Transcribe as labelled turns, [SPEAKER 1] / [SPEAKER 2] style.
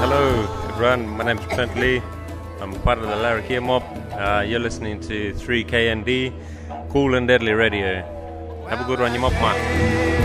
[SPEAKER 1] Hello everyone, my name is Trent Lee. I'm part of the Larrakia mob. You're listening to 3KND, Cool and Deadly Radio. Have a good one, you mob man.